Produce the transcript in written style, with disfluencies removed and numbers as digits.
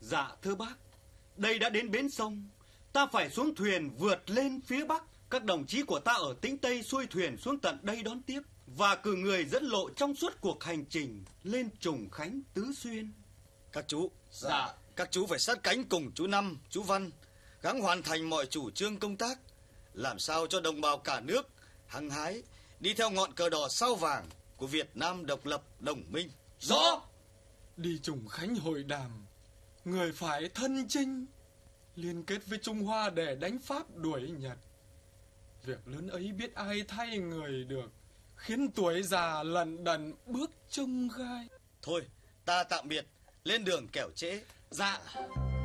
Dạ thưa bác, đây đã đến bến sông, ta phải xuống thuyền vượt lên phía bắc. Các đồng chí của ta ở Tĩnh Tây xuôi thuyền xuống tận đây đón tiếp và cử người dẫn lộ trong suốt cuộc hành trình lên Trùng Khánh, Tứ Xuyên. Các chú. Dạ. Các chú phải sát cánh cùng chú Năm, chú Văn, gắng hoàn thành mọi chủ trương công tác, làm sao cho đồng bào cả nước hăng hái đi theo ngọn cờ đỏ sao vàng của Việt Nam độc lập đồng minh. Rõ. Đi Trùng Khánh hội đàm, người phải thân chinh, liên kết với Trung Hoa để đánh Pháp đuổi Nhật. Việc lớn ấy biết ai thay người được, khiến tuổi già lận đận bước trông gai. Thôi, ta tạm biệt, lên đường kẻo trễ. Dạ.